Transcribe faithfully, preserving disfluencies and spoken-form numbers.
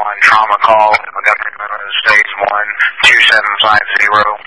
one trauma call. The government is phase one, two seven five zero.